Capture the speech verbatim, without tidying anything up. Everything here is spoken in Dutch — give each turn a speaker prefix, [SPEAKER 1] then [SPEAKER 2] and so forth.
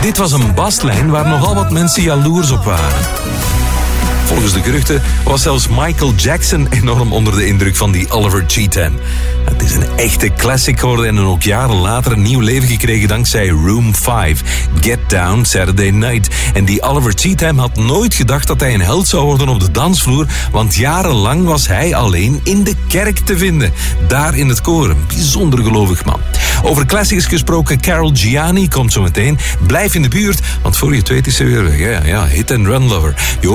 [SPEAKER 1] Dit was een baslijn waar nogal wat mensen jaloers op waren. Volgens de geruchten was zelfs Michael Jackson enorm onder de indruk van die Oliver Cheatham. Het is een echte classic geworden en ook jaren later een nieuw leven gekregen dankzij Room vijf, Get Down Saturday Night. En die Oliver Cheatham had nooit gedacht dat hij een held zou worden op de dansvloer, want jarenlang was hij alleen in de kerk te vinden. Daar in het koor, een bijzonder gelovig man. Over classics gesproken, Carol Gianni komt zo meteen. Blijf in de buurt, want voor je het weet is ze weer weg. Ja, ja, hit and run lover.